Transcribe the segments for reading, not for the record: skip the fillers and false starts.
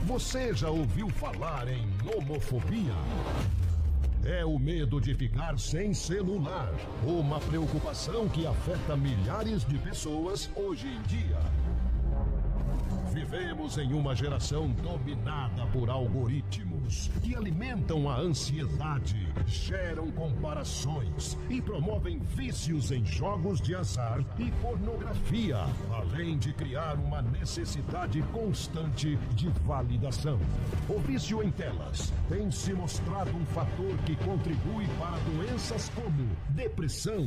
Você já ouviu falar em nomofobia? É o medo de ficar sem celular. Uma preocupação que afeta milhares de pessoas hoje em dia. Vivemos em uma geração dominada por algoritmos que alimentam a ansiedade, geram comparações e promovem vícios em jogos de azar e pornografia, além de criar uma necessidade constante de validação. O vício em telas tem se mostrado um fator que contribui para doenças como depressão,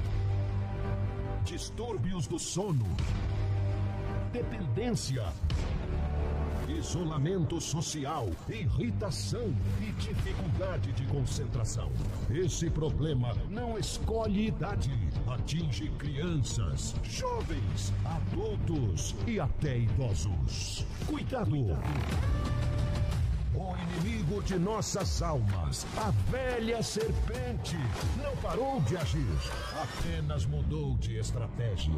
distúrbios do sono, dependência, isolamento social, irritação e dificuldade de concentração. Esse problema não escolhe idade, atinge crianças, jovens, adultos e até idosos. Cuidado! O inimigo de nossas almas, a velha serpente, não parou de agir, apenas mudou de estratégia.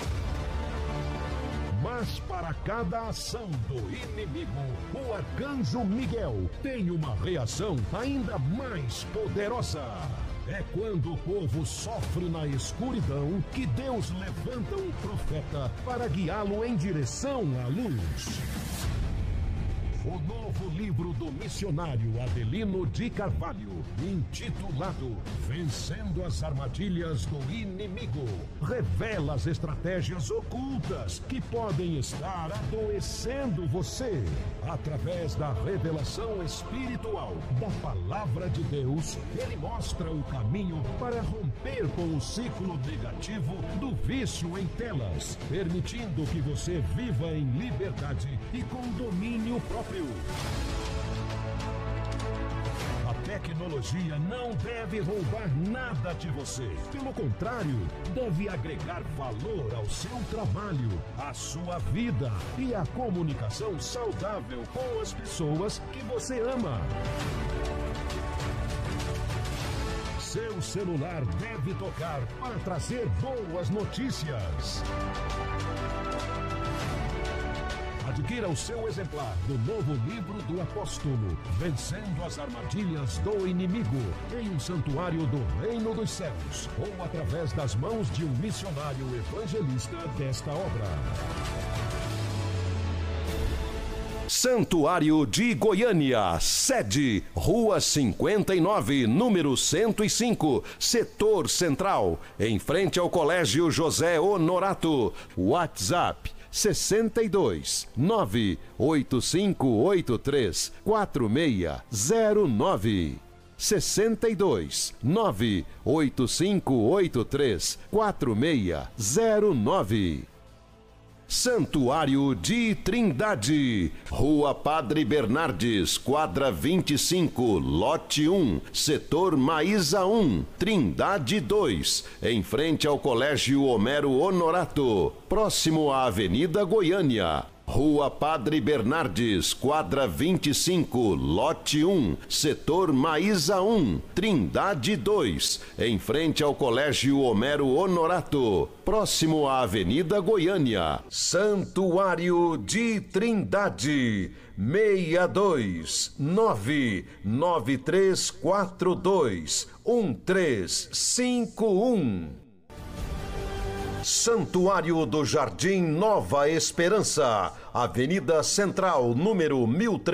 Mas para cada ação do inimigo, o arcanjo Miguel tem uma reação ainda mais poderosa. É quando o povo sofre na escuridão que Deus levanta um profeta para guiá-lo em direção à luz. O novo livro do missionário Adelino de Carvalho, intitulado Vencendo as Armadilhas do Inimigo, revela as estratégias ocultas que podem estar adoecendo você. Através da revelação espiritual da Palavra de Deus, ele mostra o caminho para romper com o ciclo negativo do vício em telas, permitindo que você viva em liberdade e com domínio próprio. A tecnologia não deve roubar nada de você. Pelo contrário, deve agregar valor ao seu trabalho, à sua vida e à comunicação saudável com as pessoas que você ama. Seu celular deve tocar para trazer boas notícias. Adquira o seu exemplar do novo livro do apóstolo, Vencendo as Armadilhas do Inimigo, em um santuário do Reino dos Céus, ou através das mãos de um missionário evangelista desta obra. Santuário de Goiânia, sede, Rua 59, número 105, Setor Central, em frente ao Colégio José Honorato. WhatsApp 62 98583 4609. 62 98583 4609. Santuário de Trindade, Rua Padre Bernardes, quadra 25, lote 1, setor Maísa 1, Trindade 2, em frente ao Colégio Homero Honorato, próximo à Avenida Goiânia. Rua Padre Bernardes, quadra 25, lote 1, setor Maísa 1, Trindade 2, em frente ao Colégio Homero Honorato, próximo à Avenida Goiânia. Santuário de Trindade, 62 99342 1351. Santuário do Jardim Nova Esperança, Avenida Central, número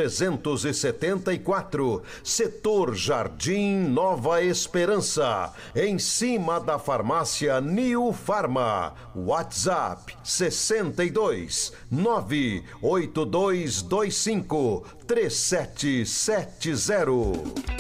1374, setor Jardim Nova Esperança, em cima da farmácia New Farma. WhatsApp 62 98225 3770.